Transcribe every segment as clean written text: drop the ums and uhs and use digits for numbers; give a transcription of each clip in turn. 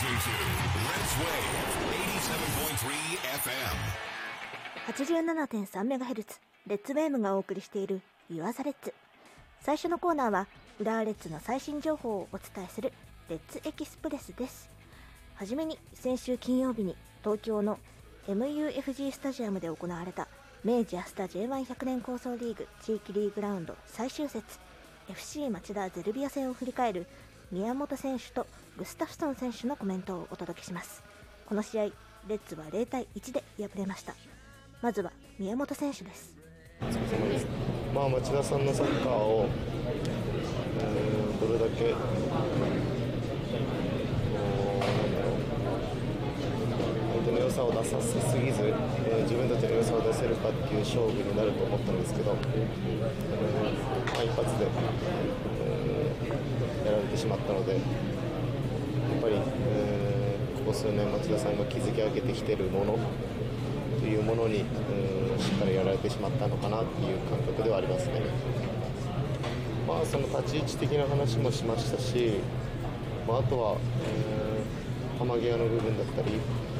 87.3MHz レッツウェーブがお送りしているユアザレッツ。最初のコーナーは浦和レッズの最新情報をお伝えするレッツエキスプレスです。はじめに先週金曜日に東京の MUFG スタジアムで行われた明治安田 J1100 年構想リーグ地域リーグラウンド最終節 FC 町田ゼルビア戦を振り返る宮本選手とグスタフソン選手のコメントをお届けします。この試合レッズは0対1で敗れました。まずは宮本選手です。 お疲れ様です。町田さんのサッカーをどれだけ相手の良さを出させすぎず、自分たちの良さを出せるかっていう勝負になると思ったんですけど、一発で、やられてしまったので、やっぱり、ここ数年町田さんが築き上げてきているものというものに、しっかりやられてしまったのかなっていう感覚ではありますね。その立ち位置的な話もしましたし、あとは、球際の部分だったり、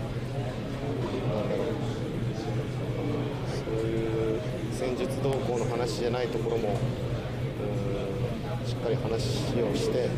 そういう戦術動向の話じゃないところもしっかり話をして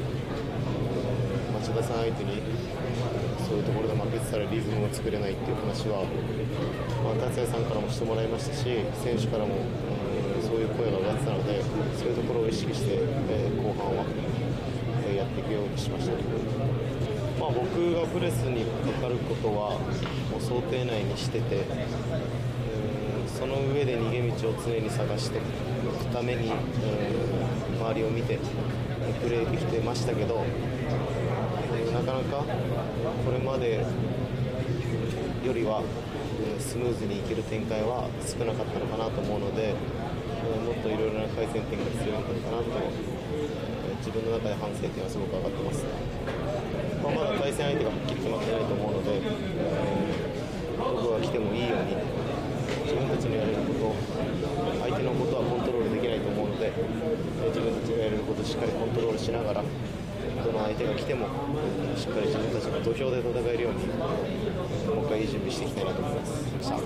町田さん相手にそういうところで負けてたらリズムを作れないっていう話は、達也さんからもしてもらいましたし、選手からも、そういう声が上がってたので、そういうところを意識して、後半は、やっていくようにしました。僕がプレスにかかることはもう想定内にしてて、その上で逃げ道を常に探していくために、周りを見てプレーできてましたけど、なかなかこれまでよりはスムーズにいける展開は少なかったのかなと思うので、もっといろいろな改善点が必要なのかなと、自分の中で反省点はすごく上がってます。まだ対戦相手がはっきり決まってないと思うので、僕が来てもいいように自分たちのやれること、相手のことはコントロールできないと思うので、自分たちがやれることをしっかりコントロールしながら、どの相手が来てもしっかり自分たちが土俵で戦えるように、もう一回いい準備していきたいなと思います。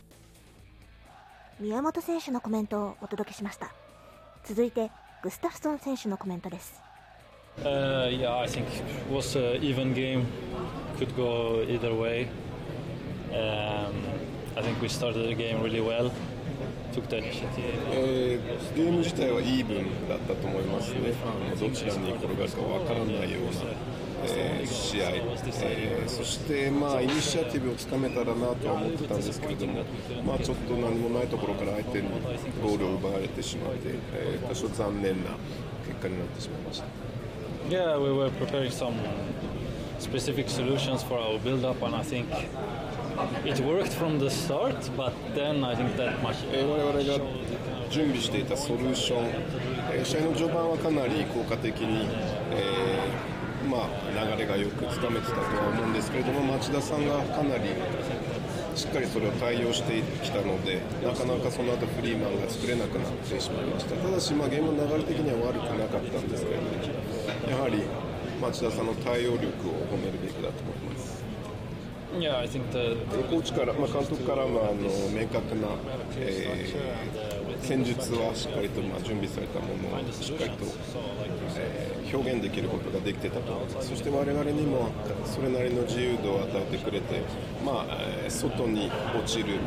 宮本選手のコメントをお届けしました。続いてグスタフソン選手のコメントです。 I think it was an even game, could go either way. I think we started the game really well, took the initiative. ゲーム自体はイーブンだったと思いますね。どちらに転がるか分からないような、試合、そしてイニシアティブをつかめたらなとは思ってたんですけれども、ちょっと何もないところから相手にゴールを奪われてしまって、多少残念な結果になってしまいました。 Yeah, we were preparing some specific solutions for our build-up, and I think it worked from the start, but then I think that much. 我々が準備していたソリューション、試合の序盤はかなり効果的に、流れがよくつかめてたとは思うんですけれども、町田さんがかなりしっかりそれを対応してきたので、なかなかその後フリーマンが作れなくなってしまいました。ただし、ゲームの流れ的には悪くなかったんですけれども、やはり町田さんの対応力を褒めるべきだと思います。 Yeah, I think the コーチから、監督からは明確な、戦術はしっかりと準備されたものをしっかりと、表現できることができてたと思います。そして我々にもそれなりの自由度を与えてくれて、外に落ちる